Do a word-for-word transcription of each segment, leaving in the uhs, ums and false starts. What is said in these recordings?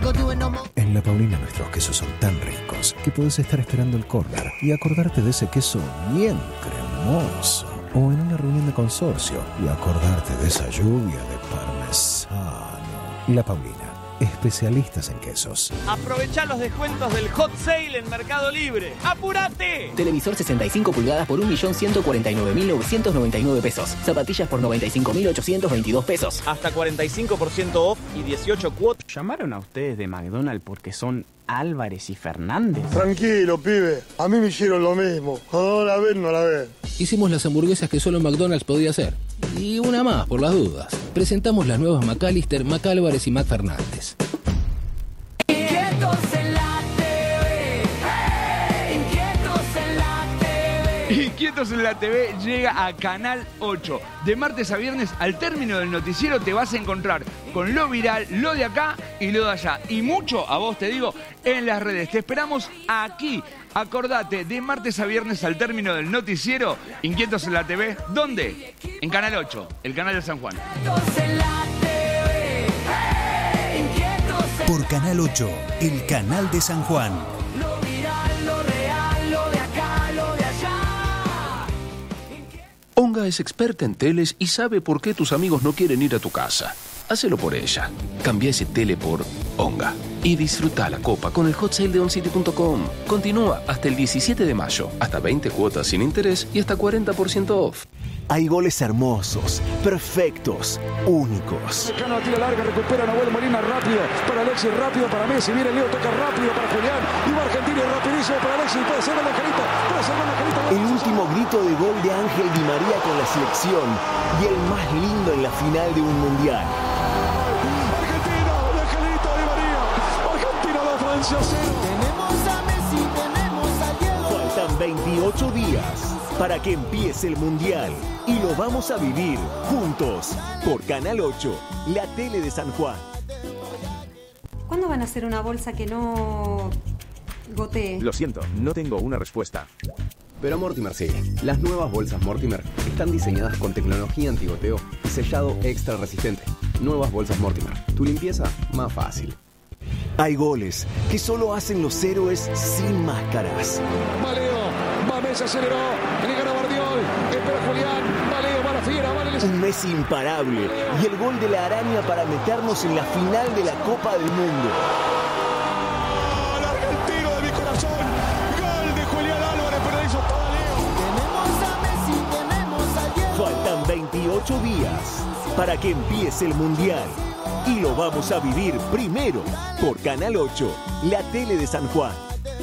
En La Paulina nuestros quesos son tan ricos que podés estar esperando el córner y acordarte de ese queso bien cremoso. O en una reunión de consorcio y acordarte de esa lluvia de parmesano. La Paulina, especialistas en quesos. Aprovechá los descuentos del Hot Sale en Mercado Libre. ¡Apúrate! Televisor sesenta y cinco pulgadas por un millón ciento cuarenta y nueve mil novecientos noventa y nueve pesos. Zapatillas por noventa y cinco mil ochocientos veintidós pesos. Hasta cuarenta y cinco por ciento off y dieciocho cuotas. ¿Llamaron a ustedes de McDonald's porque son Álvarez y Fernández? Tranquilo, pibe. A mí me hicieron lo mismo. No la ven, no la ven. Hicimos las hamburguesas que solo McDonald's podía hacer. Y una más, por las dudas. Presentamos las nuevas McAllister, McAlvarez y McFernández. Inquietos en la T V. Hey, inquietos en la T V. Inquietos en la T V llega a Canal ocho. De martes a viernes, al término del noticiero, te vas a encontrar con lo viral, lo de acá y lo de allá. Y mucho, a vos te digo, en las redes. Te esperamos aquí. Acordate, de martes a viernes al término del noticiero, Inquietos en la T V. ¿Dónde? En Canal ocho, el canal de San Juan. Por Canal ocho, el canal de San Juan. Lo viral, lo real, lo de acá, lo de allá. Onga es experta en teles y sabe por qué tus amigos no quieren ir a tu casa. Hacelo por ella. Cambia ese tele por Onga. Y disfruta la copa con el hot sale de oncity punto com. Continúa hasta el diecisiete de mayo. Hasta veinte cuotas sin interés y hasta cuarenta por ciento off. Hay goles hermosos, perfectos, únicos. Mecano tira larga, recupera Nahuel Molina rápido. Para Alexis, rápido para Messi. Viene Leo, toca rápido para Julián. Y va Argentina rapidísimo para Alexis. Puede ser el Angelito. Puede ser el Angelito. El último grito de gol de Ángel Di María con la selección. Y el más lindo en la final de un mundial. Tenemos a Messi, tenemos a Diego. Faltan veintiocho días para que empiece el Mundial y lo vamos a vivir juntos por Canal ocho, la tele de San Juan. ¿Cuándo van a hacer una bolsa que no gotee? Lo siento, no tengo una respuesta. Pero Mortimer sí. Las nuevas bolsas Mortimer están diseñadas con tecnología antigoteo y sellado extra resistente. Nuevas bolsas Mortimer. Tu limpieza más fácil. Hay goles que solo hacen los héroes sin máscaras. Va Leo, va Messi, aceleró, le gana Bardiol, espera Julián, va Leo, va la fiera, va Leo. Un Messi imparable y el gol de la araña para meternos en la final de la Copa del Mundo. ¡Gol argentino de mi corazón! ¡Gol de Julián Álvarez, pero hizo todo Leo! Tenemos a Messi, tenemos a Diego. Faltan veintiocho días para que empiece el Mundial. Y lo vamos a vivir primero por Canal ocho, la tele de San Juan.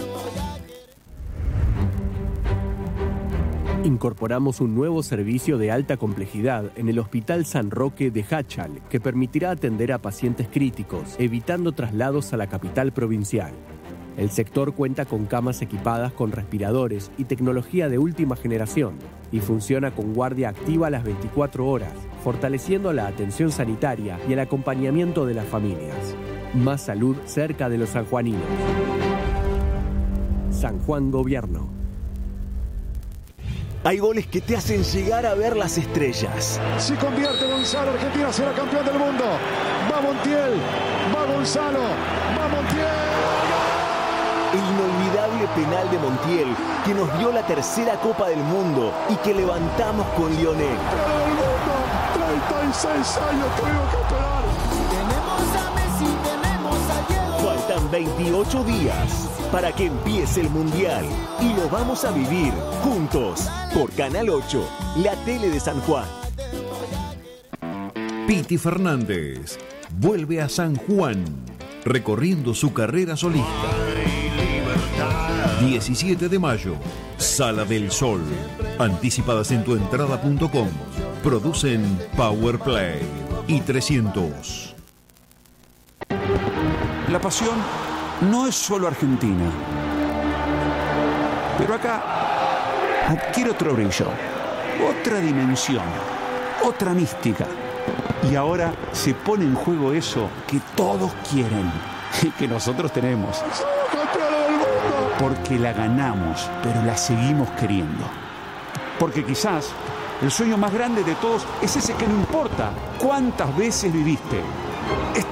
Incorporamos un nuevo servicio de alta complejidad en el Hospital San Roque de Hachal, que permitirá atender a pacientes críticos, evitando traslados a la capital provincial. El sector cuenta con camas equipadas con respiradores y tecnología de última generación, y funciona con guardia activa las veinticuatro horas, fortaleciendo la atención sanitaria y el acompañamiento de las familias. Más salud cerca de los sanjuaninos. San Juan Gobierno. Hay goles que te hacen llegar a ver las estrellas. Si convierte Gonzalo, Argentina será campeón del mundo. Va Montiel, va Gonzalo, va Montiel. El inolvidable penal de Montiel, que nos dio la tercera Copa del Mundo y que levantamos con Lionel. treinta y seis años tuvimos que esperar. Tenemos a Messi, tenemos a Diego. Faltan veintiocho días para que empiece el Mundial y lo vamos a vivir juntos por Canal ocho, la tele de San Juan. Piti Fernández vuelve a San Juan, recorriendo su carrera solista. diecisiete de mayo, Sala del Sol. Anticipadas en tuentrada punto com. Producen Powerplay y trescientos. La pasión no es solo argentina. Pero acá adquiere otro brillo, otra dimensión, otra mística. Y ahora se pone en juego eso que todos quieren y que nosotros tenemos. Porque la ganamos, pero la seguimos queriendo. Porque quizás el sueño más grande de todos es ese que no importa cuántas veces viviste. Es